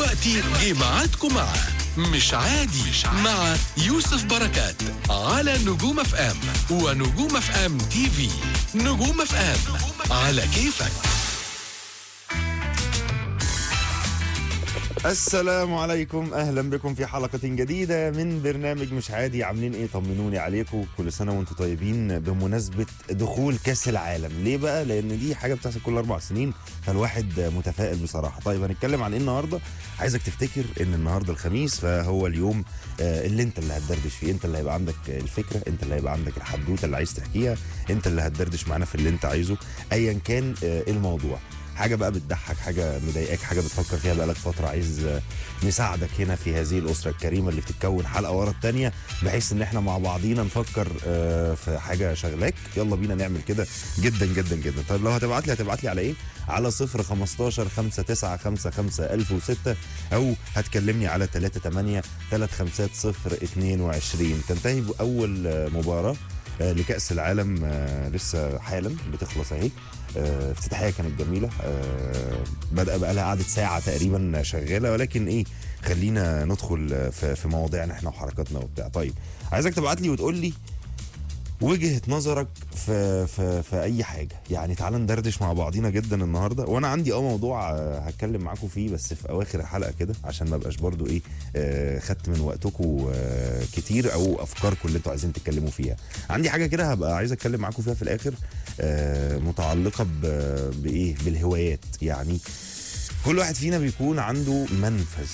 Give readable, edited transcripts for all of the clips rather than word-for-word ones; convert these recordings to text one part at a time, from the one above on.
دلوقتي جه ميعادكم مع مش عادي مع يوسف بركات على نجوم اف ام ونجوم اف ام تي في. نجوم اف ام على كيفك. السلام عليكم، اهلا بكم في حلقة جديدة من برنامج مش عادي. عاملين ايه؟ طمنوني عليكم. كل سنة وانتم طيبين بمناسبة دخول كاس العالم. ليه بقى؟ لان دي حاجة بتحصل كل 4 سنين، فالواحد متفائل بصراحة. طيب هنتكلم عن ايه النهاردة؟ عايزك تفتكر ان النهاردة الخميس، فهو اليوم اللي انت اللي هتدردش فيه، انت اللي هيبقى عندك الفكرة، انت اللي هيبقى عندك الحدوتة اللي عايز تحكيها، انت اللي هتدردش معانا في اللي انت عايزه ايا كان الموضوع. حاجه بقى بتضحك، حاجه مضايقاك، حاجه بتفكر فيها بقالك فتره، عايز نساعدك هنا في هذه الاسره الكريمه اللي بتتكون حلقه ورا الثانيه، بحيث ان احنا مع بعضينا نفكر في حاجه شغلاك. يلا بينا نعمل كده جدا جدا جدا. طيب لو هتبعت لي على ايه؟ على 015 5955 1006 او هتكلمني على 38 350 22. تنتهي باول مباراه لكأس العالم لسه حالا بتخلص اهي. افتتاحيه كانت جميله، بدأ بقى لها قعدة ساعه تقريبا شغاله، ولكن ايه، خلينا ندخل في مواضيعنا احنا وحركاتنا وبتاع. طيب عايزك تبعت لي وتقول لي وجهة نظرك في اي حاجه، يعني تعال ندردش مع بعضينا جدا النهارده. وانا عندي موضوع هتكلم معاكم فيه بس في اواخر الحلقه كده، عشان ما بقاش برضو ايه خدت من وقتكم كتير او افكاركم اللي انتوا عايزين تتكلموا فيها. عندي حاجه كده هبقى عايز اتكلم معاكم فيها في الاخر، متعلقه بايه، بالهوايات. يعني كل واحد فينا بيكون عنده منفذ،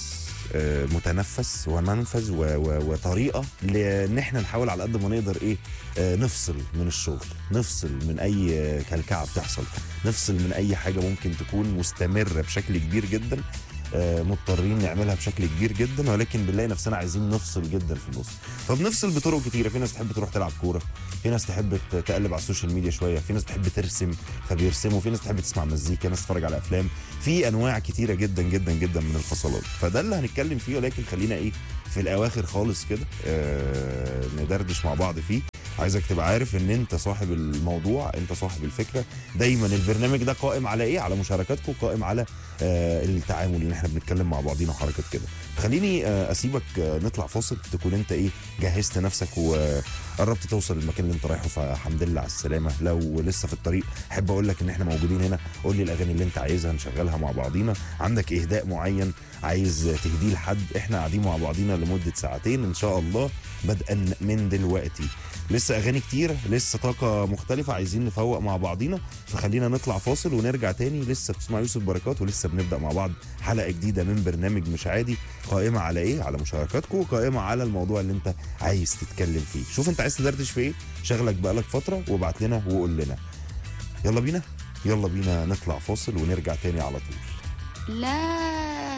متنفس ومنفذ وطريقه لان احنا نحاول على قد ما نقدر ايه، نفصل من الشغل، نفصل من اي كلكعه بتحصل، نفصل من اي حاجه ممكن تكون مستمره بشكل كبير جدا، مضطرين نعملها بشكل كبير جدا، ولكن بنلاقي نفسنا عايزين نفصل جدا في النص. فبنفصل بطرق كتيره. في ناس تحب تروح تلعب كوره، في ناس تحب تقلب على السوشيال ميديا شويه، في ناس تحب ترسم فبيرسموا، في ناس تحب تسمع مزيكا، ناس تتفرج على افلام. في انواع كتيره جدا جدا جدا من الفصلات، فده اللي هنتكلم فيه. ولكن خلينا ايه، في الاواخر خالص كده ندردش مع بعض فيه. عايزك تبقى عارف ان انت صاحب الموضوع، انت صاحب الفكره. دايما البرنامج ده قائم على ايه؟ على مشاركاتكم، قائم على التعامل اللي احنا بنتكلم مع بعضينا وحركات كده. خليني اسيبك نطلع فاصل، تكون انت ايه، جهزت نفسك وقربت توصل المكان اللي انت رايحه، فالحمد لله على السلامه. لو لسه في الطريق احب اقول لك ان احنا موجودين هنا. قول لي الاغاني اللي انت عايزها نشغلها مع بعضينا. عندك اهداء معين عايز تهديه لحد، احنا قاعدين مع بعضينا لمده ساعتين ان شاء الله بدءا من دلوقتي. لسه اغاني كتير، لسه طاقه مختلفه، عايزين نفوق مع بعضينا. فخلينا نطلع فاصل ونرجع تاني. لسه بتسمع يوسف بركات، ولسه بنبدا مع بعض حلقه جديده من برنامج مش عادي، قائمه على ايه؟ على مشاركاتكم، وقائمه على الموضوع اللي انت عايز تتكلم فيه. شوف انت عايز تدردش في ايه، شغلك بقالك فتره، وابعت لنا وقول لنا. يلا بينا نطلع فاصل ونرجع تاني على طول. لا